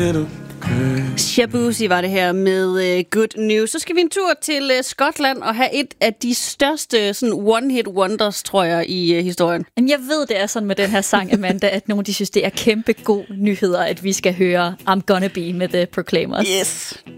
Shabuzi var det her med Good News. Så skal vi en tur til Skotland og have et af de største sådan one-hit wonders, tror jeg, i historien. Jamen, jeg ved, det er sådan med den her sang, Amanda, at nogle af de synes, det er kæmpe god nyheder, at vi skal høre I'm Gonna Be med The Proclaimers. Yes.